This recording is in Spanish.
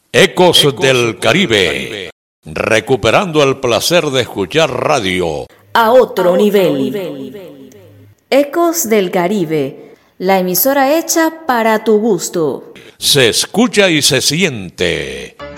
Ecos del Caribe, recuperando el placer de escuchar radio a otro nivel. Ecos del Caribe, la emisora hecha para tu gusto. Se escucha y se siente.